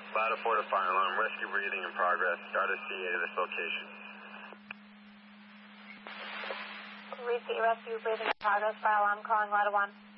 Ladder 4 to fire alarm. Rescue breathing in progress. Start a CA to this location. Repeat rescue breathing in progress. Fire alarm calling Ladder 1.